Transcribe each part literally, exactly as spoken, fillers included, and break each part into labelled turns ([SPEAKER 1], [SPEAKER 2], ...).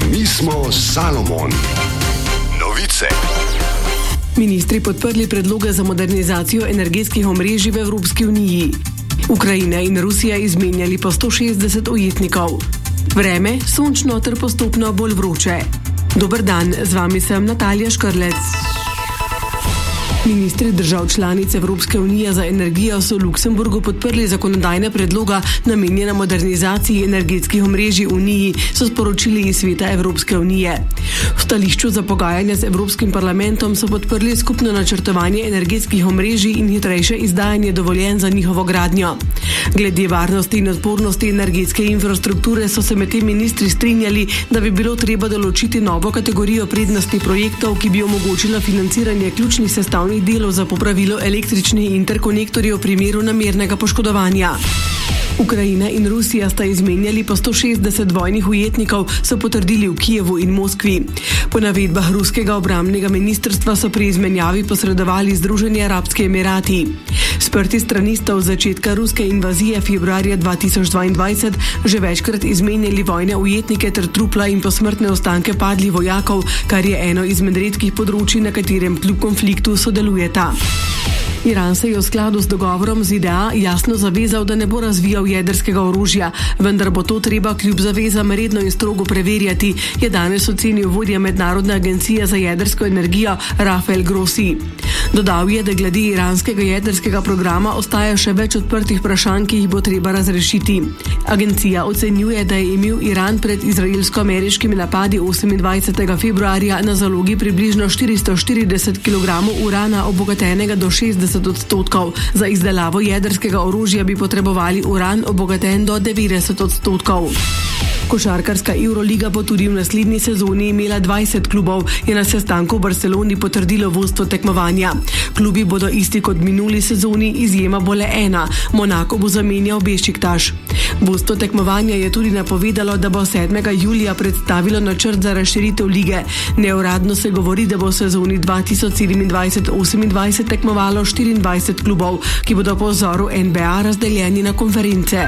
[SPEAKER 1] Mi smo Salomon. Novice.
[SPEAKER 2] Ministri podprli predloge za modernizacijo energetskih omrežij v Evropski uniji. Ukrajina in Rusija izmenjali po sto šestdeset ujetnikov. Vreme sončno ter postopno bolj vroče. Dober dan, z vami sem Natalija Škrlec. Ministri držav članic Evropske unije za energijo so v Luksemburgu podprli zakonodajne predloga namenjena modernizaciji energetskih omrežij v Uniji, so sporočili iz Sveta Evropske unije. V stališču za pogajanje z Evropskim parlamentom so podprli skupno načrtovanje energetskih omrežij in hitrejše izdajanje dovoljenj za njihovo gradnjo. Glede varnosti in odpornosti energetske infrastrukture so se medtem ministri strinjali, da bi bilo treba določiti novo kategorijo prednostnih projektov, ki bi omogočila financiranje ključnih sestavnih delov za popravilo električnih interkonektorjev v primeru namernega poškodovanja. Ukrajina in Rusija sta izmenjali po sto šestdeset vojnih ujetnikov, so potrdili v Kijevu in Moskvi. Po navedbah ruskega obrambnega ministrstva so pri izmenjavi posredovali Združeni arabski emirati. Sprti strani sta od začetka ruske invazije februarja dva tisoč dvaindvajset že večkrat izmenjali vojne ujetnike ter trupla in posmrtne ostanke padlih vojakov, kar je eno izmed redkih področij, na katerem kljub konfliktu sodelujeta. Iran se je v skladu z dogovorom z Z D A jasno zavezal, da ne bo razvijal jedrskega orožja, vendar bo to treba kljub zavezam redno in strogo preverjati, je danes ocenil vodja Mednarodne agencije za jedrsko energijo Rafael Grossi. Dodal je, da glede iranskega jedrskega programa ostaja še več odprtih vprašanj, ki jih bo treba razrešiti. Agencija ocenjuje, da je imel Iran pred izraelsko-ameriškimi napadi osemindvajsetega februarja na zalogi približno štiristo štirideset kilogramov urana, obogatenega do šestdeset odstotkov. Za izdelavo jedrskega orožja bi potrebovali uran obogaten do devetdeset odstotkov. Košarkarska Euroliga bo tudi v naslednji sezoni imela dvajset klubov, je na sestanku v Barceloni potrdilo vodstvo tekmovanja. Klubi bodo isti kot minuli sezoni, izjema bo le ena. Monako bo zamenjal Bešiktaš. Vodstvo tekmovanja je tudi napovedalo, da bo sedmega julija predstavilo načrt za razširitev lige. Neuradno se govori, da bo v sezoni dva tisoč sedemindvajset osemindvajset tekmovalo štiriindvajset klubov, ki bodo po vzoru N B A razdeljeni na konference.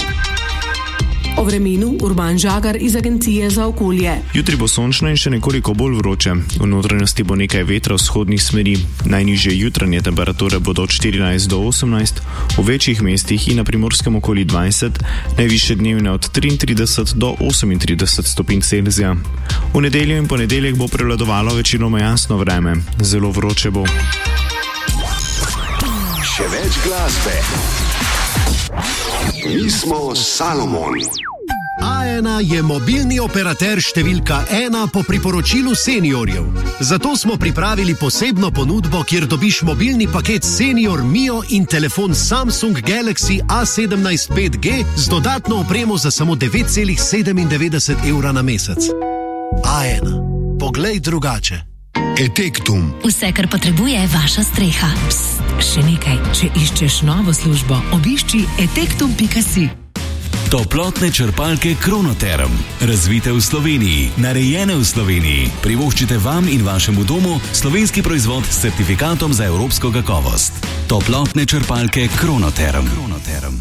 [SPEAKER 2] O vremenu Urban Žagar iz Agencije za okolje.
[SPEAKER 3] Jutri bo sončno in še nekoliko bolj vroče. V notranjosti bo nekaj vetra vzhodnih smeri. Najnižje jutranje temperature bodo od štirinajst do osemnajst, v večjih mestih in na Primorskem okoli dvajset, najvišje dnevne od triintrideset do osemintrideset stopinj Celzija. V nedeljo in ponedeljek bo prevladovalo večinoma jasno vreme. Zelo vroče bo.
[SPEAKER 1] Še več glasbe. Mi smo Salomon.
[SPEAKER 4] A ena je mobilni operater številka ena po priporočilu seniorjev. Zato smo pripravili posebno ponudbo, kjer dobiš mobilni paket Senior Mio in telefon Samsung Galaxy A sedemnajst pet G z dodatno opremo za samo devet celih sedemindevetdeset evra na mesec. A ena. Poglej drugače.
[SPEAKER 1] Etektum.
[SPEAKER 5] Vse, kar potrebuje vaša streha. Psst, še nekaj. Če iščeš novo službo, obišči etektum pika si.
[SPEAKER 6] Toplotne črpalke Kronoterm. Razvite v Sloveniji, narejene v Sloveniji. Privoščite vam in vašemu domu slovenski proizvod s certifikatom za evropsko kakovost. Toplotne črpalke Kronoterm. Kronoterm.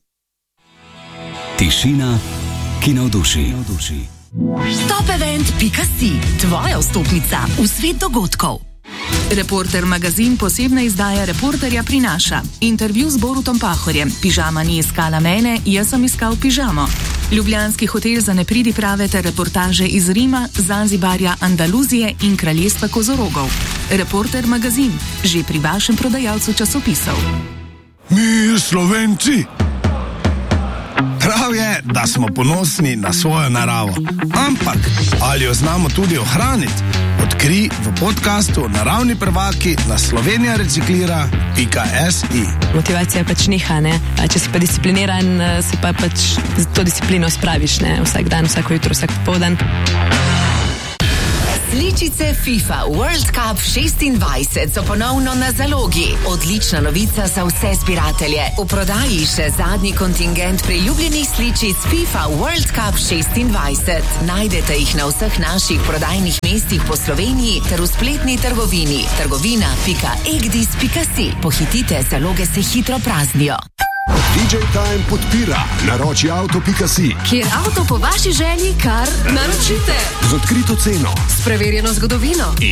[SPEAKER 6] Tišina, ki navduši.
[SPEAKER 5] top event pika si, tvoja vstopnica v svet dogodkov.
[SPEAKER 7] Reporter magazin posebna izdaja Reporterja prinaša intervju z Borutom Pahorjem. Pižama ni iskala mene, jaz sem iskal pižamo. Ljubljanski hotel za nepridi prave ter reportaže iz Rima, Zanzibarja, Andaluzije in kraljestva kozorogov. Reporter magazin, že pri vašem prodajalcu časopisov.
[SPEAKER 8] Mi Slovenci! Prav je, da smo ponosni na svojo naravo. Ampak, ali jo znamo tudi ohraniti? Odkri v podcastu Naravni prvaki na slovenija reciklira pika si.
[SPEAKER 9] Motivacija pač niha, ne? Če si pa discipliniran, si pa pač to disciplino spraviš, ne? Vsak dan, vsako jutro, vsak popoldan.
[SPEAKER 5] Sličice FIFA World Cup šestindvajset so ponovno na zalogi. Odlična novica za vse zbiratelje. V prodaji še zadnji kontingent priljubljenih sličic FIFA World Cup šestindvajset. Najdete jih na vseh naših prodajnih mestih po Sloveniji ter v spletni trgovini trgovina pika egdis pika si. Pohitite, zaloge se hitro praznijo.
[SPEAKER 1] D J Time podpira naroči avto pika si,
[SPEAKER 10] kjer avto po vaši želji kar naročite.
[SPEAKER 1] Z odkrito ceno,
[SPEAKER 10] s preverjeno zgodovino